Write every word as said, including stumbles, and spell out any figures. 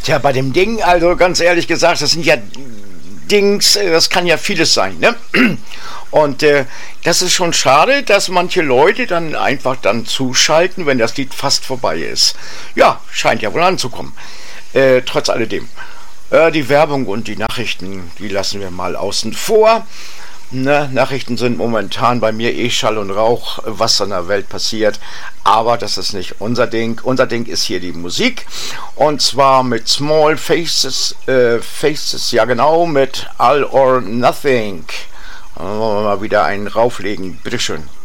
Tja, bei dem Ding, also ganz ehrlich gesagt, das sind ja Dings, das kann ja vieles sein, ne? Und äh, das ist schon schade, dass manche Leute dann einfach dann zuschalten, wenn das Lied fast vorbei ist. Ja, scheint ja wohl anzukommen. Äh, trotz alledem. Äh, die Werbung und die Nachrichten, die lassen wir mal außen vor. Ne, Nachrichten sind momentan bei mir eh Schall und Rauch, was in der Welt passiert. Aber das ist nicht unser Ding. Unser Ding ist hier die Musik. Und zwar mit Small Faces, äh, Faces, ja genau, mit All or Nothing. Dann wollen wir mal wieder einen rauflegen. Bitteschön.